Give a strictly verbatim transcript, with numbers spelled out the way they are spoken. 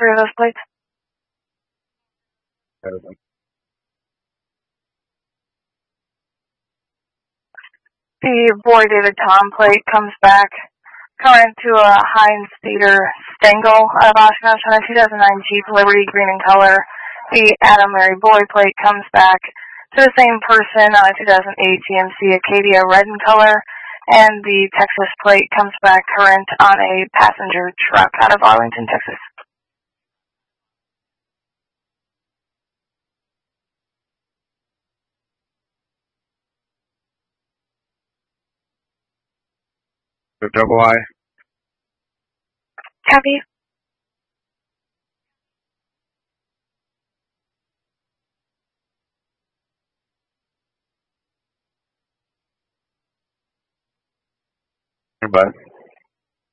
three of those plates. The Boy David Tom plate comes back. Current to a Heinz Theater Stengel out of Oshkosh on a two thousand nine Jeep Liberty green in color. The Adam Mary Boy plate comes back to the same person on a two thousand eight G M C Acadia red in color. And the Texas plate comes back current on a passenger truck out of Arlington, Texas. The double I. Copy. Goodbye.